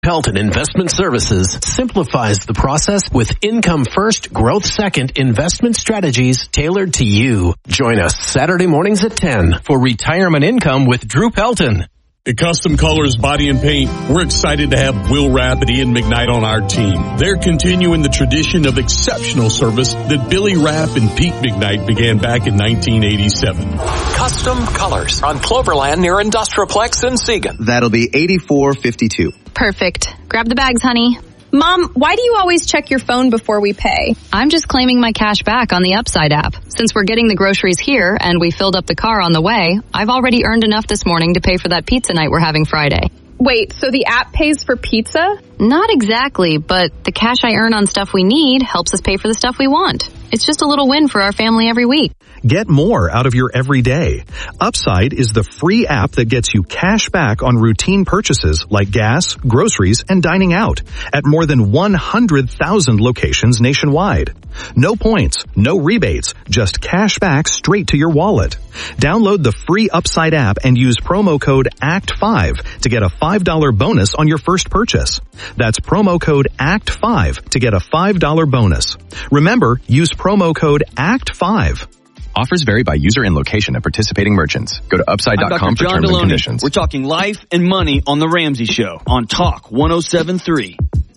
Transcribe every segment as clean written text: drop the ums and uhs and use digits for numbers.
Pelton Investment Services simplifies the process with income first, growth second investment strategies tailored to you. Join us Saturday mornings at 10 for Retirement Income with Drew Pelton. At Custom Colors Body and Paint, we're excited to have Will Rapp and Ian McKnight on our team. They're continuing the tradition of exceptional service that Billy Rapp and Pete McKnight began back in 1987. Custom Colors on Cloverland near Industrialplex in Siegen. That'll be $84.52. Perfect. Grab the bags, honey. Mom, why do you always check your phone before we pay? I'm just claiming my cash back on the Upside app. Since we're getting the groceries here and we filled up the car on the way, I've already earned enough this morning to pay for that pizza night we're having Friday. Wait, so the app pays for pizza? Not exactly, but the cash I earn on stuff we need helps us pay for the stuff we want. It's just a little win for our family every week. Get more out of your everyday. Upside is the free app that gets you cash back on routine purchases like gas, groceries, and dining out at more than 100,000 locations nationwide. No points, no rebates, just cash back straight to your wallet. Download the free Upside app and use promo code ACT5 to get a $5 bonus on your first purchase. That's promo code ACT5 to get a $5 bonus. Remember, use promo code ACT5. Offers vary by user and location at participating merchants. Go to upside.com for terms and conditions. We're talking life and money on The Ramsey Show on Talk 107.3.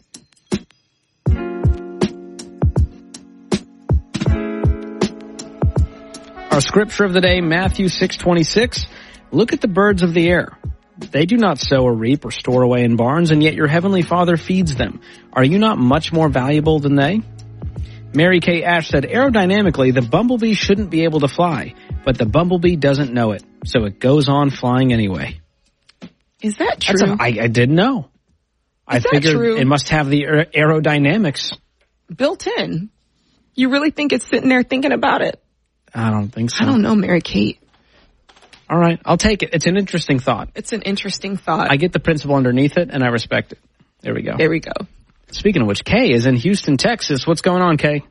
Our scripture of the day, Matthew 6:26. Look at the birds of the air. They do not sow or reap or store away in barns, and yet your heavenly Father feeds them. Are you not much more valuable than they? Mary Kay Ash said, aerodynamically, the bumblebee shouldn't be able to fly, but the bumblebee doesn't know it, so it goes on flying anyway. Is that true? I didn't know. I figured true? It must have the aerodynamics Built in. You really think it's sitting there thinking about it? I don't think so. I don't know, Mary Kate. All right, I'll take it. It's an interesting thought. It's an interesting thought. I get the principle underneath it, and I respect it. There we go. There we go. Speaking of which, Kay is in Houston, Texas. What's going on, Kay?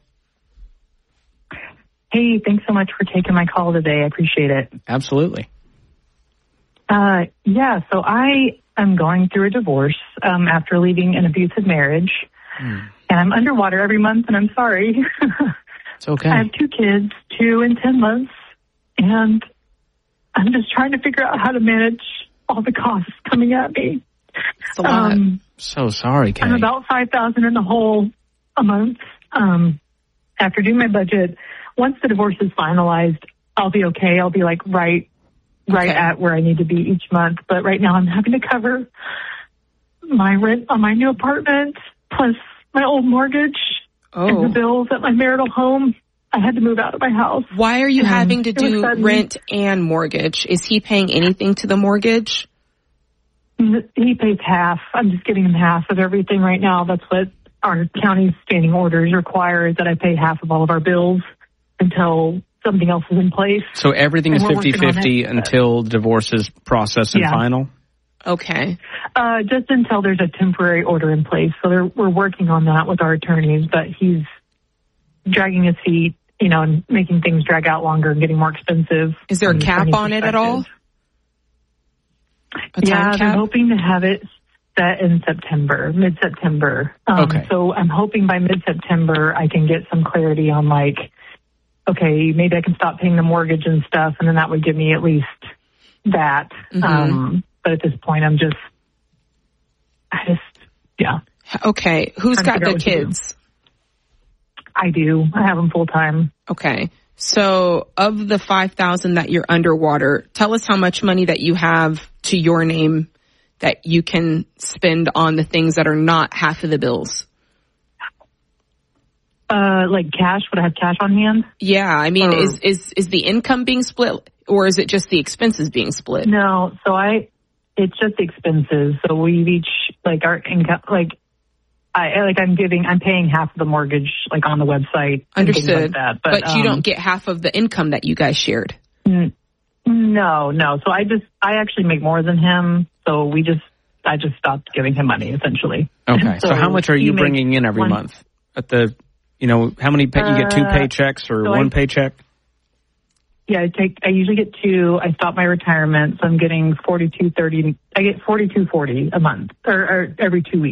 Hey, thanks so much for taking my call today. I appreciate it. Absolutely. So I am going through a divorce after leaving an abusive marriage. And I'm underwater every month, and I'm sorry. It's okay. I have 2 kids, 2 and 10 months, and I'm just trying to figure out how to manage all the costs coming at me. It's a lot. So sorry, Kay. I'm about $5,000 in the hole a month. After doing my budget, once the divorce is finalized, I'll be okay. I'll be like right at where I need to be each month. But right now I'm having to cover my rent on my new apartment, plus my old mortgage and the bills at my marital home. I had to move out of my house. Why are you having to do rent and mortgage? Is he paying anything to the mortgage? He pays half. I'm just giving him half of everything right now. That's what our county's standing orders require, is that I pay half of all of our bills until something else is in place. So everything is 50-50 until divorce is processed and final? Okay. Just until there's a temporary order in place. So we're working on that with our attorneys, but he's dragging his feet, and making things drag out longer and getting more expensive. Is there a cap on it at all? They're hoping to have it set in mid-September. Okay. So I'm hoping by mid-September I can get some clarity on okay, maybe I can stop paying the mortgage and stuff, and then that would give me at least that. Mm-hmm. But at this point, Okay. Who's got the kids? I do. I have them full time. Okay. So of the $5,000 that you're underwater, tell us how much money that you have to your name that you can spend on the things that are not half of the bills. Like cash? Would I have cash on hand? Yeah. I mean, is the income being split, or is it just the expenses being split? No. So it's just expenses. So we've each, our income, I'm paying half of the mortgage, on the website. Understood. Like that. But you don't get half of the income that you guys shared. No. So I actually make more than him. So I just stopped giving him money, essentially. Okay. So how much are you bringing in every month? At the, how many, you get 2 paychecks or 1 paycheck? Yeah, I usually get 2. I stop my retirement, so I'm getting $42.30. I get $42.40 a month or every 2 weeks.